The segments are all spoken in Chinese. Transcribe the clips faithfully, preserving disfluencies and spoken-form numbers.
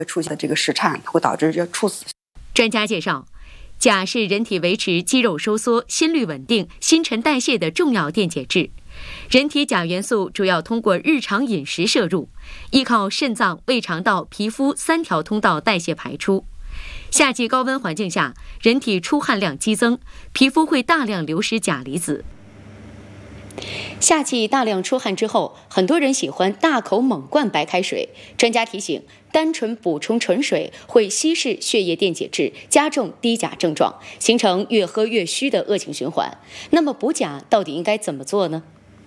出现这个失产，会导致这猝死。 专家介绍，钾是人体维持肌肉收缩、心率稳定、新陈代谢的重要电解质。人体钾元素主要通过日常饮食摄入，依靠肾脏、胃肠道、皮肤三条通道代谢排出。夏季高温环境下，人体出汗量激增，皮肤会大量流失钾离子。夏季大量出汗之后，很多人喜欢大口猛灌白开水。专家提醒，单纯补充纯水会稀释血液电解质，加重低钾症状，形成越喝越虚的恶性循环。那么补钾到底应该怎么做呢？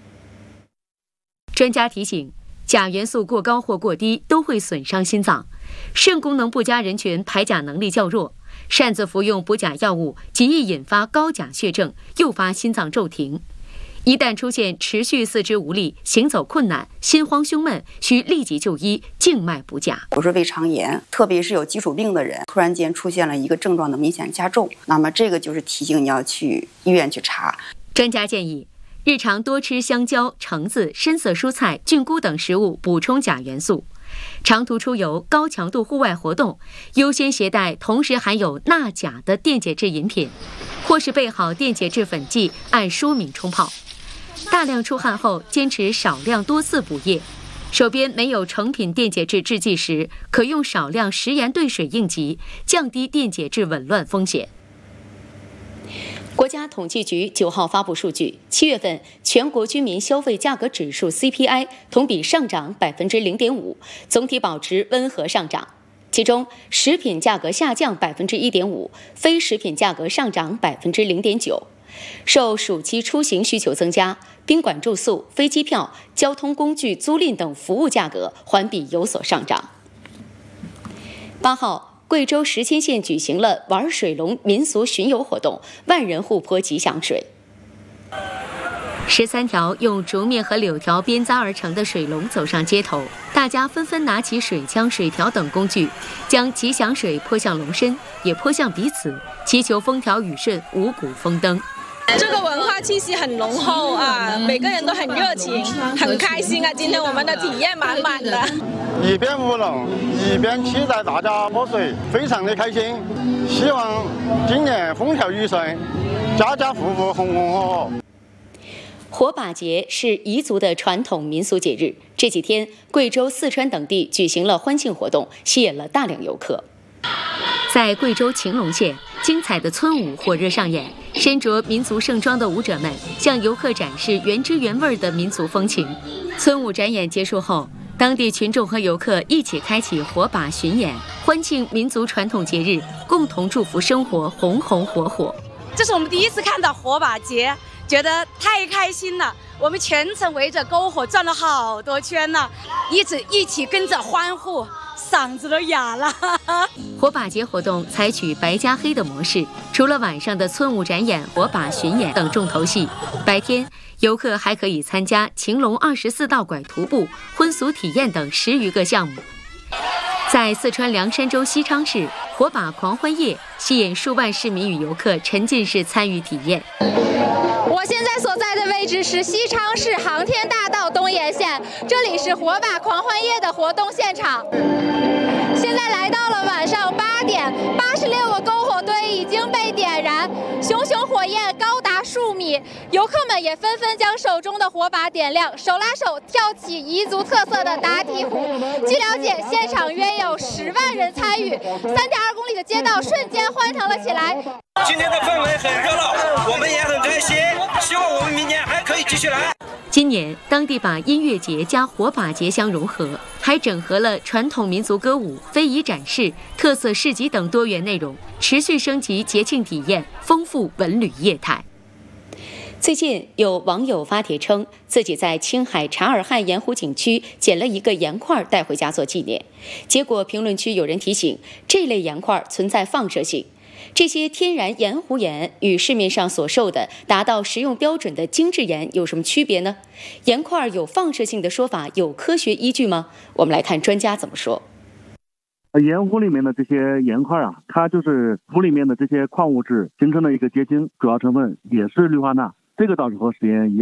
专家提醒，钾元素过高或过低都会损伤心脏，肾功能不佳人群排钾能力较弱，擅自服用补钾药物极易引发高钾血症，诱发心脏骤停。一旦出现持续四肢无力、行走困难、心慌胸闷，需立即就医，静脉补钾。 我说胃肠炎，特别是有基础病的人，突然间出现了一个症状的明显加重，那么这个就是提醒你要去医院去查。 专家建议，日常多吃香蕉、橙子、深色蔬菜、菌菇等食物，补充钾元素。长途出游、高强度户外活动，优先携带同时含有钠钾的电解质饮品，或是备好电解质粉剂，按说明冲泡。大量出汗后，坚持少量多次补液。手边没有成品电解质制剂时，可用少量食盐兑水应急，降低电解质紊乱风险。国家统计局九号发布数据，七月份全国居民消费价格指数 C P I 同比上涨百分之零点五，总体保持温和上涨。其中，食品价格下降百分之一点五，非食品价格上涨百分之零点九。受暑期出行需求增加，宾馆住宿、飞机票、交通工具租赁等服务价格环比有所上涨。八号，贵州石阡县举行了玩水龙民俗巡游活动，万人互泼吉祥水。十三条用竹篾和柳条编扎而成的水龙走上街头，大家纷纷拿起水枪、水条等工具，将吉祥水泼向龙身，也泼向彼此，祈求风调雨顺、五谷丰登。 这个文化气息很浓厚啊，每个人都很热情，很开心啊！今天我们的体验满满的， 一边舞龙，一边期待大家泼水，非常的开心。希望今年风调雨顺，家家户户红红火火。 火把节是彝族的传统民俗节日，这几天贵州、四川等地举行了欢庆活动，吸引了大量游客。在贵州晴隆县，精彩的村舞火热上演，身着民族盛装的舞者们向游客展示原汁原味的民族风情。村舞展演结束后，当地群众和游客一起开启火把巡演，欢庆民族传统节日，共同祝福生活红红火火。 这是我们第一次看到火把节，觉得太开心了。我们全程围着篝火转了好多圈呢，一直一起跟着欢呼，嗓子都哑了。 火把节活动采取白加黑的模式，除了晚上的村舞展演、火把巡演等重头戏，白天游客还可以参加晴隆二十四道拐徒步、婚俗体验等十余个项目。在四川凉山州西昌市，火把狂欢夜吸引数万市民与游客沉浸式参与体验。 我现在所在的位置是西昌市航天大道东沿线，这里是火把狂欢夜的活动现场。现在来到了晚上八点，八十六个篝火堆已经被点燃，熊熊火焰高达数米，游客们也纷纷将手中的火把点亮，手拉手跳起彝族特色的打底舞。据了解，现场约有十万人参与，三点二公里的街道瞬间欢腾了起来。 今天的氛围很热闹，我们也很开心，希望我们明年还可以继续来。 今年当地把音乐节加火把节相融合，还整合了传统民族歌舞、非遗展示、特色市集等多元内容，持续升级节庆体验，丰富文旅业态。最近有网友发帖称，自己在青海察尔汗盐湖景区捡了一个盐块带回家做纪念，结果评论区有人提醒，这类盐块存在放射性。这些天然盐湖盐与市面上所售的达到食用标准的精制盐有什么区别呢？盐块有放射性的说法有科学依据吗？我们来看专家怎么说。 盐湖里面的这些盐块啊，它就是湖里面的这些矿物质形成的一个结晶，主要成分也是氯化钠，这个倒是和食盐一样，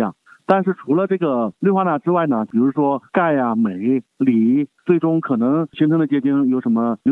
但是除了这个氯化钠之外呢，比如说钙呀、镁、锂，最终可能形成的结晶有什么？